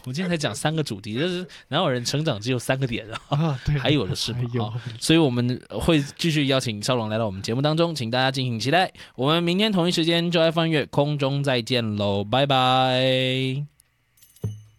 我们今天才讲3个主题，就是哪有人成长只有3个点对， 还有的是嘛。 还有所以我们会继续邀请少龙来到我们节目当中，请大家敬请期待。我们明天同一时间就爱放音乐空中再见喽，拜拜。